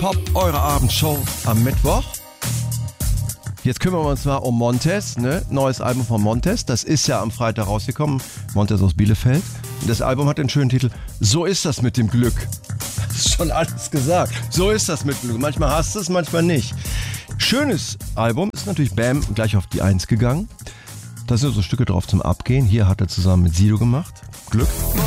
Pop, eure Abendshow am Mittwoch. Jetzt kümmern wir uns mal um Montez, ne? Neues Album von Montez. Das ist ja am Freitag rausgekommen. Montez aus Bielefeld. Das Album hat den schönen Titel So ist das mit dem Glück. Das ist schon alles gesagt. So ist das mit dem Glück. Manchmal hast du es, manchmal nicht. Schönes Album. Ist natürlich Bam gleich auf die 1 gegangen. Da sind so Stücke drauf zum Abgehen. Hier hat er zusammen mit Sido gemacht. Glück.